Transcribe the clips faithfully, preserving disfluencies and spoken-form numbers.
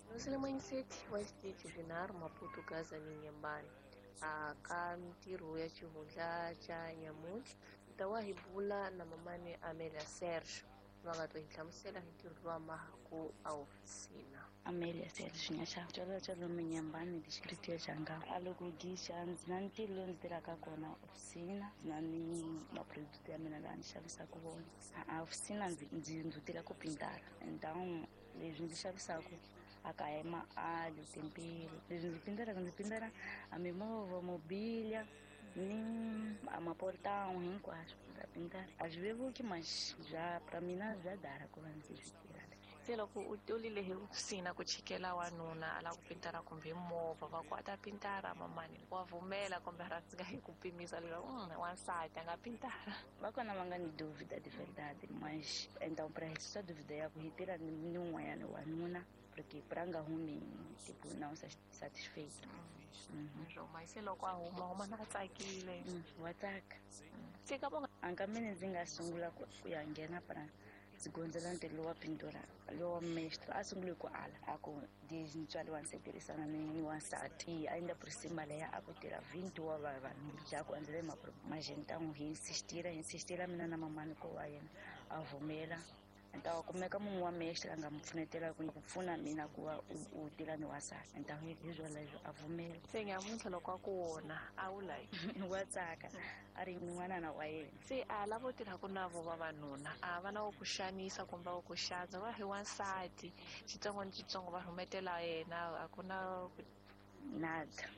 Nosele mindset wa xitichi vinharhu Maputo Gaza ni nyembani aka mintirho ya xihundla xa nyamuntlha hi ta wa hi bula na mamani Amelia Serge va nga to hi hlamusela hi ntirho lowu amahaku a hofisina. Amelia Serge Nyaxa tswala tswa lomu Nyambani district ya Jangala a loko gisha ndzi na ntirho lowu ndzi tirhaka kona ofisina na ni maproduct ya mina laha ni xavisaka vona a ofisina ndzi ndzi ndzi tirha ku pintara endhawu leswi ndzi xavisaka akaya maalo timpilo leswi ndzi pintaraka ndzi pintara a mimovha mobilia ni amaportão hinkwaswo ndza pintara a swi vevuki max bya pra mina bya dara ku va ndzi swi tirha. Se loko u tolile hi ofisina ku chikela wanuna a la ku pintara kumbe movha va ku a ta pintara mamani wa vhumela kumbe rhandzi hi ku pimisa leswaku um wansati a nga pintara va kona va nga ni duvida de verdade mas então pra história duvida ya ku hi tirha ni un'wanyana wanuna porque pra nga humi tipo não satisfeito. Mas se loko a huma huma na tsakile wa tsaka se ka vona anka mina ndzi nga sungula ku ya nghena pra ndzi gondzela ntirho lowa pintura lowa mestre a sungule ku ala a ku desde ntswali wa nsetirhisana ni wansati a endla prisimba leya a ku tirha vhinti wa vanhu ja ku andzele majentang hi insistira insistira mina na mamani ko wa yena a vhumela ntawa kumeka munhu wa mestre a nga mi pfunetela ku pfuna mina ku va u tirha ni wasati ntawa hi zwona leswo a vhumela. Se nyamuntlha loko a ku wona a wu like wa tsaka a ri n'wanana wa yena. Se a lavo tirhaka na vo vavanuna a va na wo ku xanisa kumbe wo ku xandza va hi wansati xitsongo ni xitsongo va rhumetela yena a ku na nada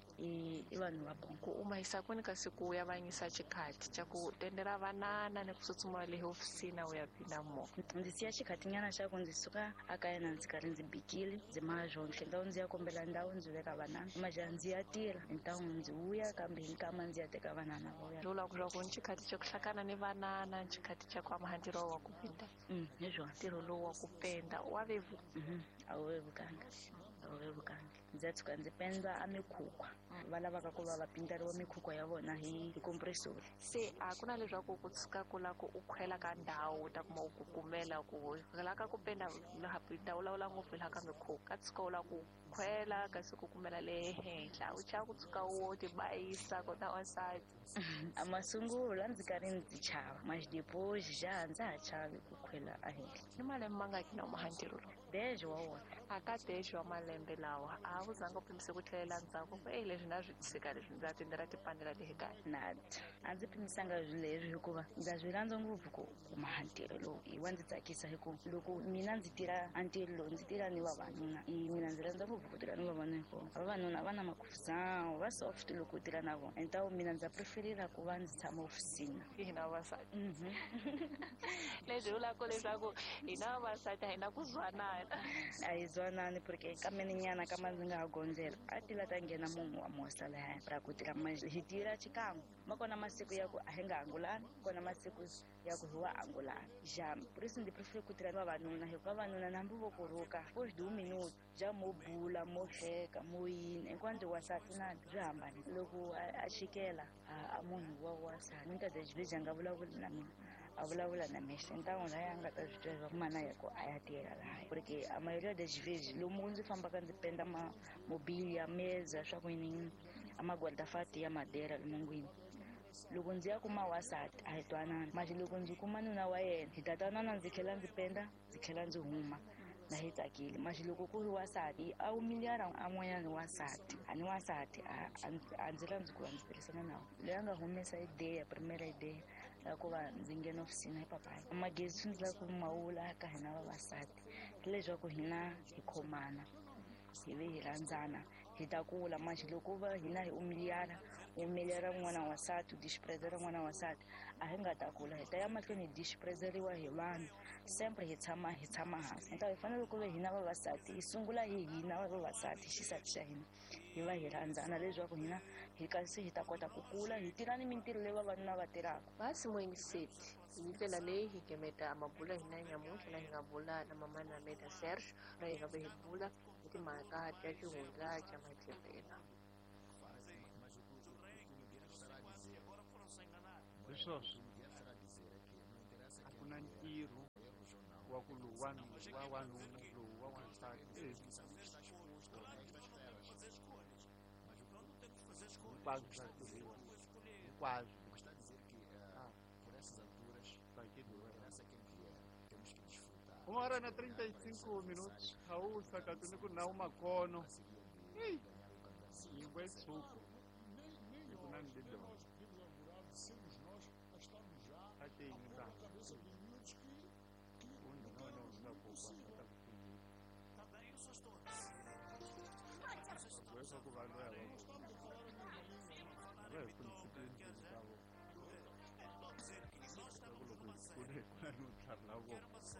i vanhu va bongo ku uma hisakuni ka siku ya vanyisa xikhati xa ku tendera vanana ni ku tsutsuma le ofisina u ya pina mo ndzi siya xikhatinyana xa ku ndzi suka akaya na ndzi karhi ndzi bikile ndzi mazonhle ndawu ndzi ya kombela ndawu ndzi veka vanana maja ndzi ya tirha ntawu ndzi vuya kambe hi nkama ndzi ya teka vanana va vuya lola ku swa ku xikhati xa ku hlakana ni vanana xikhati xa ku amahandiro wa ku pinda hi swona ntirho lowu wa ku penda wa vevu a wu vevukanga a wu vevukanga ndzi ya tshuka ndzi pendla a mikhukwa va lavaka ku va va pintariwa mikhukwa ya vona hi kompresori. Se a ku na leswaku ku tshuka ku la ku u khwela ka ndhawu ta kuma u kukumela ku la ka ku penda laha pinda u lawula ngopfu laha ka mikhukwa ka tshuka u la ku khwela kasi ku kumela le henhla u chava ku tshuka wo tibayisa kota wansati. A masungulo ndzi karhi ndzi chava mas depois ja ndza ha chavi ku khwela a henhla. Ni malembe mangaki na umahantiro lo deje wa wona a ka deje wa malembe lawa a wu zanga u pimise ku tlhelela ndzhaku e leswi na swi tshika leswi ndza tindera tipandela le kaya nada a ndzi pimisanga leswi hikuva ndza swi rhandza ngopfu ku kuma ntirho lowu i wa ndzi tsakisa hikuva loko mina ndzi tirha a ntirho lowu ndzi tirha ni vavanuna i mina ndzi rhandza ngopfu ku tirha ni vavanuna hikuva vavanuna va na makhufuzano va soft loko u tirha na vona entawu mina ndza preferira ku va ndzi tshama ofisini hina vavasati leswi vulaka leswaku hina vavasati a hi na ku zwanana a hi zwanani porque ka mina nyana kama ndzi nga ha gondzela a ti la ta nghena munhu wa mosa laha pra ku tirha hi tirha xikan'we ma kona masiku ya ku a hi nga angulani kona masiku ya ku hi wa angulani ja purisi ndzi prefer ku tirha ni vavanuna hikuva vavanuna nambi vo kuruka post du minuto ja mo bula mo hleka mo yini hinkwato wasati na byi hambani loko a chikela a munhu wa wasati ni ta byi nga vulavula na mina a vulavula na meshe ntawu laya nga ta swi twa mana ya ku a ya tirha laha porque a mayoria de xiveji lomu ndzi fambaka ndzi penda ma mobilia meza swa ku yini amagwaldafati ya madera lumungwini loko ndzi ya kuma wasati a hi twanana manje loko ndzi kuma nuna wa yena hi ta twanana ndzi tlhela ndzi penda ndzi tlhela ndzi huma na hi tsakile manje loko ku ri wasati a wu miliyara a n'wanyana wasati a ni wasati a ndzi rhandzi ku va ndzi tirhisana na wona leyi a nga humesa ideya primera ideya ya ku va ndzi nghena ofisini hi papaya magezi swi ndzi lava ku mawula ka hina vavasati leswaku hina hi khomana hi ve hi rhandzana hi ta kula manje loko va hina hi umiliyara umiliyara n'wana wasati disprezera n'wana wasati a hi nga ta kula hi ta ya mahlweni hi disprezeriwa hi vanhu sempre hi tshama hi tshama hansi nta hi fanele ku ve hina vavasati hi sungula hi hina vavasati xisati xa hina hi va hi rhandzana leswaku hina hi kasi hi ta kota ku kula hi tirha ni mintirho leyi vavanuna va tirhaka basi moyingiseti hi ndlela leyi hi gemeta mabula hina nyamuntlha na hi nga vula na mamani Amelia Serge na hi nga ve hi bula hi timhaka ta xihundla xa matlepela leswoswo a ku na ntirho wa va ku lowu wa wa wanuna lowu wa wansati hinkwaswo swa tirhiwa hinkwaswo Está a dizer que uh, por essas alturas, vai que doer. essa é quem vier, temos que desfrutar. Uma hora na trinta e cinco minutos hausa katuni ku na umakhono Seria de ganhar o campeonato. yingwe tshuku Nem Fico na nós, medida. nem nós podemos augurar de sermos nós a estarmos já a ati pôr nda na cabeça de miúdos que, que unda não no no querem unda fazer ku possível. ba ta ku Também eu só estou. kwesa ku va loya va ku Estamos a falar a mesma língua. va hi princípio endlini ka vo ku loko hi kule kula no tlharila vo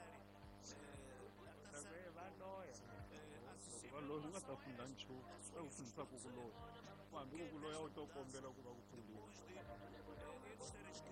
sabe va loya loko va loya u nga ta funda nchumu va ku fundisa ku ku loya hambi ku ku loya u to kombela ku va ku pfundiwa